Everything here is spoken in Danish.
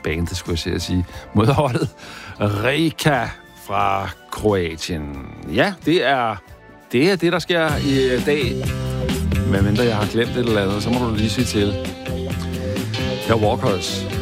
bandet, skulle jeg til at sige, modholdet Rijeka fra Kroatien. Ja, det er det, der sker i dag. Men mindre jeg har glemt et eller andet, så må du lige sige til. Jeg er Walkers.